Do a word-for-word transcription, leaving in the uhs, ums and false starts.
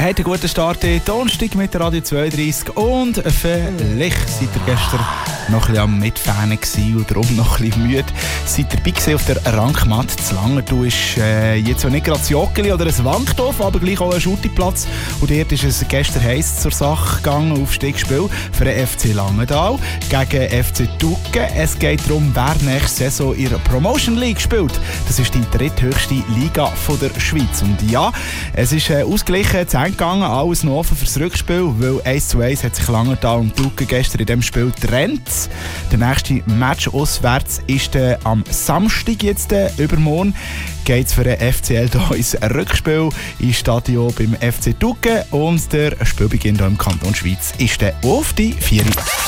habt einen guten Start in Donnerstag mit der Radio zweiunddreissig und vielleicht seid ihr gestern noch ein bisschen am Mitfahren gewesen und darum noch ein bisschen müde. Seid ihr dabei gewesen auf der Rankmatt zu Langenthal ist äh, jetzt zwar nicht gerade ein Joggeli oder ein Wankdorf, aber gleich auch ein Schuttiplatz. Und dort ist es gestern heiß zur Sache gegangen, Aufstiegsspiel für den F C Langenthal gegen F C Tucken. Es geht darum, wer nächste Saison in der Promotion League spielt. Das ist die dritthöchste Liga von der Schweiz. Und ja, es ist äh, ausgeglichen zu Ende gegangen, alles noch offen fürs Rückspiel, weil eins zu eins hat sich Langenthal und Tucken gestern in diesem Spiel getrennt. Der nächste Match auswärts ist äh, am Samstag jetzt, äh, übermorgen, geht es für den F C L hier ins Rückspiel im Stadion beim F C Tucken und der Spielbeginn hier im Kanton Schweiz ist dann auf die vier.